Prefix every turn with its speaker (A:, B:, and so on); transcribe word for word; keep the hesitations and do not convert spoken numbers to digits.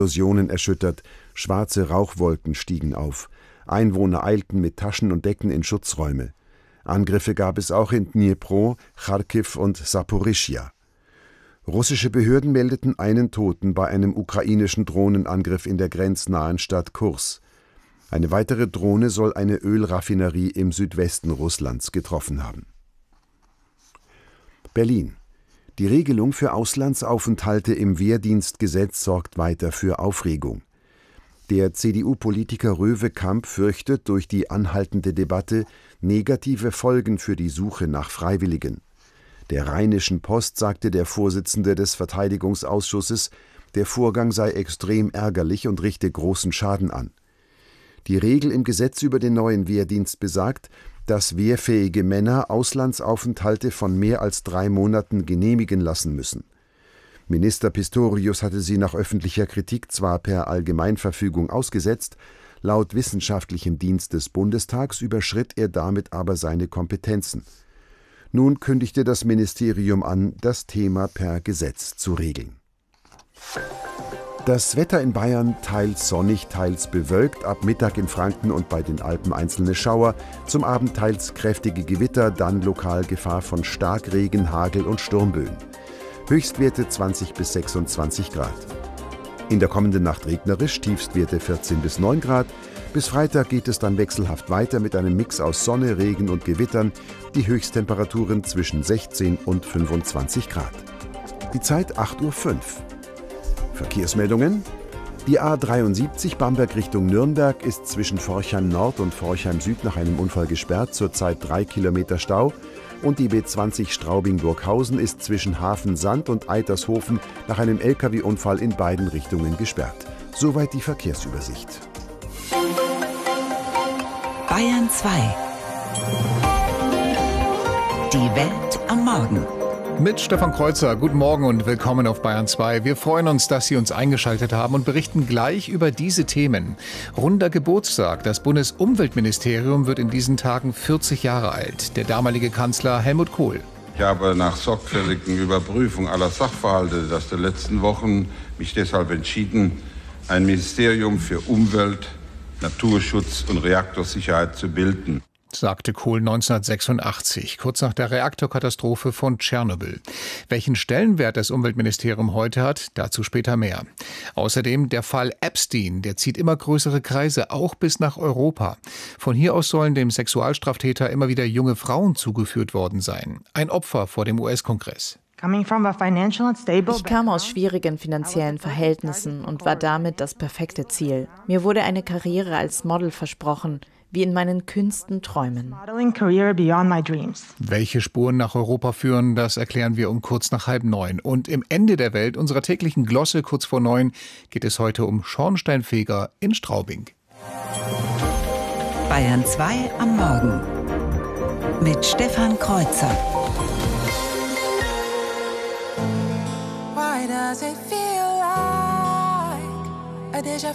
A: Explosionen erschüttert, schwarze Rauchwolken stiegen auf. Einwohner eilten mit Taschen und Decken in Schutzräume. Angriffe gab es auch in Dnipro, Charkiw und Saporischschja. Russische Behörden meldeten einen Toten bei einem ukrainischen Drohnenangriff in der grenznahen Stadt Kurs. Eine weitere Drohne soll eine Ölraffinerie im Südwesten Russlands getroffen haben. Berlin. Die Regelung für Auslandsaufenthalte im Wehrdienstgesetz sorgt weiter für Aufregung. Der C D U-Politiker Röwe-Kamp fürchtet durch die anhaltende Debatte negative Folgen für die Suche nach Freiwilligen. Der Rheinischen Post sagte der Vorsitzende des Verteidigungsausschusses, der Vorgang sei extrem ärgerlich und richte großen Schaden an. Die Regel im Gesetz über den neuen Wehrdienst besagt, dass wehrfähige Männer Auslandsaufenthalte von mehr als drei Monaten genehmigen lassen müssen. Minister Pistorius hatte sie nach öffentlicher Kritik zwar per Allgemeinverfügung ausgesetzt, laut Wissenschaftlichem Dienst des Bundestags überschritt er damit aber seine Kompetenzen. Nun kündigte das Ministerium an, das Thema per Gesetz zu regeln. Das Wetter in Bayern teils sonnig, teils bewölkt, ab Mittag in Franken und bei den Alpen einzelne Schauer, zum Abend teils kräftige Gewitter, dann lokal Gefahr von Starkregen, Hagel und Sturmböen. Höchstwerte zwanzig bis sechsundzwanzig Grad. In der kommenden Nacht regnerisch, Tiefstwerte vierzehn bis neun Grad. Bis Freitag geht es dann wechselhaft weiter mit einem Mix aus Sonne, Regen und Gewittern, die Höchsttemperaturen zwischen sechzehn und fünfundzwanzig Grad. Die Zeit acht Uhr fünf. Verkehrsmeldungen. Die A dreiundsiebzig Bamberg Richtung Nürnberg ist zwischen Forchheim Nord und Forchheim Süd nach einem Unfall gesperrt, zurzeit drei Kilometer Stau. Und die B zwanzig Straubing-Burghausen ist zwischen Hafensand und Eitershofen nach einem L K W-Unfall in beiden Richtungen gesperrt. Soweit die Verkehrsübersicht.
B: Bayern zwei. Die Welt am Morgen.
C: Mit Stefan Kreuzer. Guten Morgen und willkommen auf Bayern zwei. Wir freuen uns, dass Sie uns eingeschaltet haben und berichten gleich über diese Themen. Runder Geburtstag. Das Bundesumweltministerium wird in diesen Tagen vierzig Jahre alt. Der damalige Kanzler Helmut Kohl.
D: Ich habe nach sorgfältigen Überprüfung aller Sachverhalte der letzten Wochen mich deshalb entschieden, ein Ministerium für Umwelt, Naturschutz und Reaktorsicherheit zu bilden,
C: sagte Kohl neunzehnhundertsechsundachtzig, kurz nach der Reaktorkatastrophe von Tschernobyl. Welchen Stellenwert das Umweltministerium heute hat, dazu später mehr. Außerdem der Fall Epstein, der zieht immer größere Kreise, auch bis nach Europa. Von hier aus sollen dem Sexualstraftäter immer wieder junge Frauen zugeführt worden sein. Ein Opfer vor dem U S-Kongress.
E: Ich kam aus schwierigen finanziellen Verhältnissen und war damit das perfekte Ziel. Mir wurde eine Karriere als Model versprochen, wie in meinen kühnsten Träumen.
C: Welche Spuren nach Europa führen, das erklären wir um kurz nach halb neun. Und im Ende der Welt, unserer täglichen Glosse kurz vor neun, geht es heute um Schornsteinfeger in Straubing.
B: Bayern zwei am Morgen mit Stefan Kreuzer. Why does it feel like a déjà